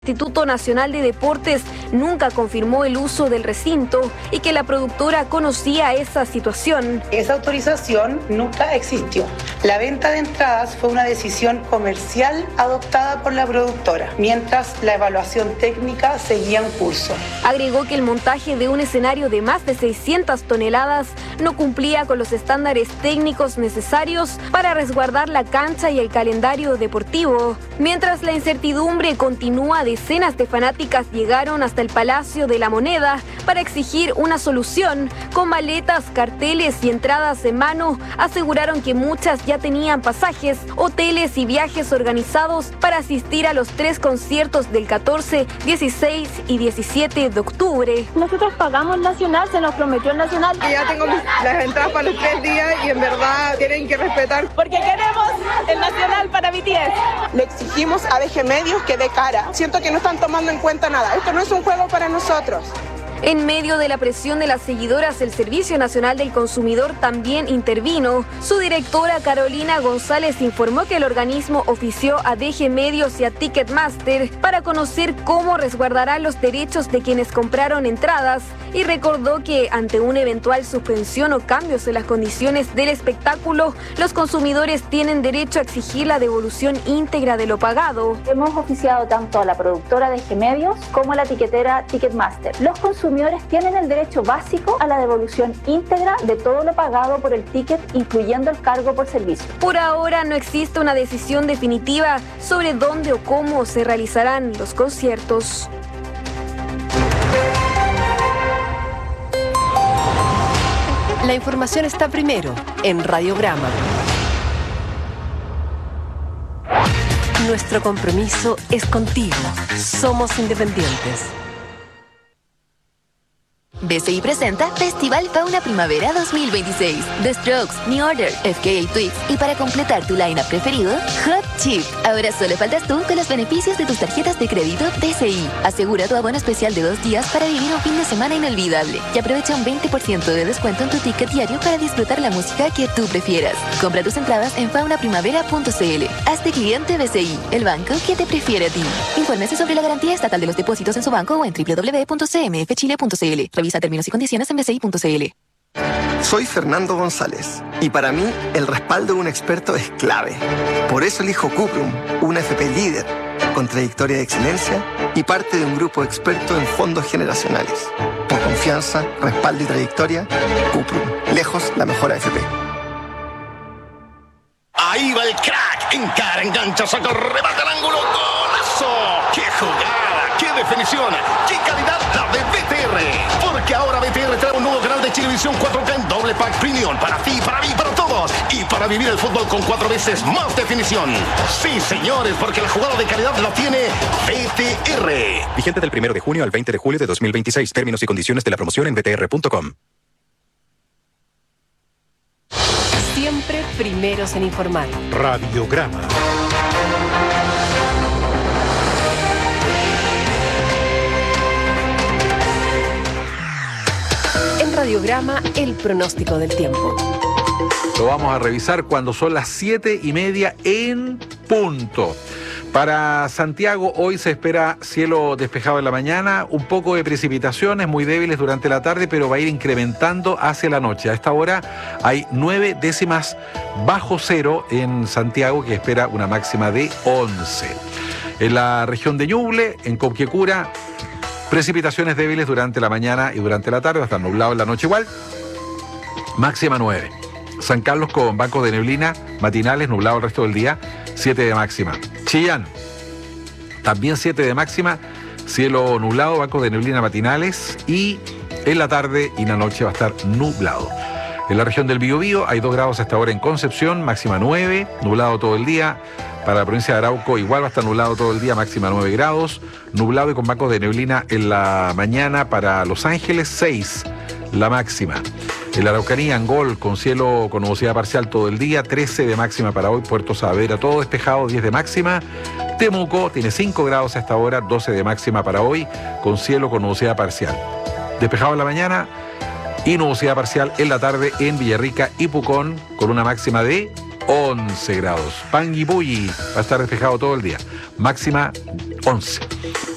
El Instituto Nacional de Deportes nunca confirmó el uso del recinto y que la productora conocía esa situación. Esa autorización nunca existió. La venta de entradas fue una decisión comercial adoptada por la productora, mientras la evaluación técnica seguía en curso. Agregó que el montaje de un escenario de más de 600 toneladas no cumplía con los estándares técnicos necesarios para resguardar la cancha y el calendario deportivo. Mientras la incertidumbre continúa, decenas de fanáticas llegaron hasta el Palacio de la Moneda para exigir una solución. Con maletas, carteles y entradas en mano, aseguraron que muchas ya tenían pasajes, hoteles y viajes organizados para asistir a los 3 conciertos del 14, 16 y 17 de octubre. Nosotros pagamos Nacional, se nos prometió el Nacional. Y ya tengo las entradas para los 3 días y en verdad tienen que respetar. Porque queremos el Nacional para BTS. Le exigimos a DG Medios que dé cara. Siento que no están tomando en cuenta nada. Esto no es un juego para nosotros. En medio de la presión de las seguidoras, el Servicio Nacional del Consumidor también intervino. Su directora Carolina González informó que el organismo ofició a DG Medios y a Ticketmaster para conocer cómo resguardarán los derechos de quienes compraron entradas y recordó que ante una eventual suspensión o cambios en las condiciones del espectáculo, los consumidores tienen derecho a exigir la devolución íntegra de lo pagado. Hemos oficiado tanto a la productora DG Medios como a la tiquetera Ticketmaster. Los consumidores tienen el derecho básico a la devolución íntegra de todo lo pagado por el ticket, incluyendo el cargo por servicio. Por ahora no existe una decisión definitiva sobre dónde o cómo se realizarán los conciertos. La información está primero en Radiograma. Nuestro compromiso es contigo. Somos independientes. BCI presenta Festival Fauna Primavera 2026. The Strokes, New Order, FKA Twigs y para completar tu line-up preferido, Hot Chip. Ahora solo faltas tú con los beneficios de tus tarjetas de crédito BCI. Asegura tu abono especial de 2 días para vivir un fin de semana inolvidable y aprovecha un 20% de descuento en tu ticket diario para disfrutar la música que tú prefieras. Compra tus entradas en faunaprimavera.cl. Hazte cliente BCI, el banco que te prefiere a ti. Infórmese sobre la garantía estatal de los depósitos en su banco o en www.cmfchile.cl. Revisa términos y condiciones en bci.cl. Soy Fernando González y para mí el respaldo de un experto es clave. Por eso elijo Cuprum, una FP líder, con trayectoria de excelencia y parte de un grupo experto en fondos generacionales. Por confianza, respaldo y trayectoria, Cuprum, lejos la mejor AFP. Ahí va el crack, encara, engancha, saca, remata el ángulo, ¡golazo! ¡Qué jugada! ¡Qué definición! ¡Qué calidad la de BTR! Porque ahora BTR trae un nuevo canal de Chilevisión 4K en doble pack premium para ti, para mí, para todos y para vivir el fútbol con 4 veces más definición. Sí, señores, porque la jugada de calidad la tiene BTR. Vigente del 1 de junio al 20 de julio de 2026. Términos y condiciones de la promoción en btr.com. Siempre primeros en informar. Radiograma. En Radiograma, el pronóstico del tiempo. Lo vamos a revisar cuando son las 7:30 en punto. Para Santiago hoy se espera cielo despejado en la mañana, un poco de precipitaciones muy débiles durante la tarde, pero va a ir incrementando hacia la noche. A esta hora hay 9 décimas bajo cero en Santiago, que espera una máxima de 11. En la región de Ñuble, en Copquecura, precipitaciones débiles durante la mañana y durante la tarde, hasta nublado en la noche igual, máxima 9. San Carlos con bancos de neblina matinales, nublado el resto del día, 7 de máxima. Chillán, también 7 de máxima, cielo nublado, bancos de neblina matinales y en la tarde y la noche va a estar nublado. En la región del Biobío hay 2 grados hasta ahora en Concepción, máxima 9, nublado todo el día. Para la provincia de Arauco igual va a estar nublado todo el día, máxima 9 grados, nublado y con bancos de neblina en la mañana. Para Los Ángeles 6, la máxima. En la Araucanía, Angol, con cielo con nubosidad parcial todo el día, 13 de máxima para hoy. Puerto Saavedra, todo despejado, 10 de máxima. Temuco tiene 5 grados hasta ahora, 12 de máxima para hoy, con cielo con nubosidad parcial. Despejado en la mañana y nubosidad parcial en la tarde en Villarrica y Pucón, con una máxima de 11 grados. Panguipulli va a estar despejado todo el día, máxima 11.